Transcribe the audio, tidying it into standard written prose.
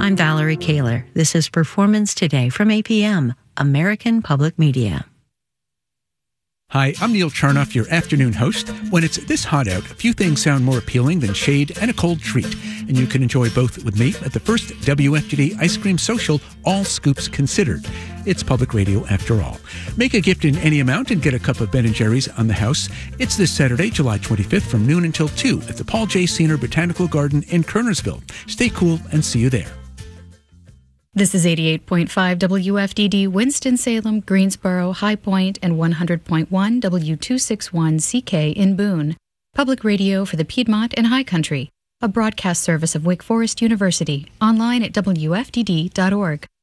I'm Valerie Kaler. This is Performance Today from APM, American Public Media. Hi, I'm Neil Charnoff, your afternoon host. When it's this hot out, a few things sound more appealing than shade and a cold treat. And you can enjoy both with me at the first WFTD Ice Cream Social, All Scoops Considered. It's public radio after all. Make a gift in any amount and get a cup of Ben & Jerry's on the house. It's this Saturday, July 25th from noon until 2 at the Paul J. Senior Botanical Garden in Kernersville. Stay cool and see you there. This is 88.5 WFDD Winston-Salem, Greensboro, High Point, and 100.1 W261CK in Boone. Public radio for the Piedmont and High Country. A broadcast service of Wake Forest University. Online at WFDD.org.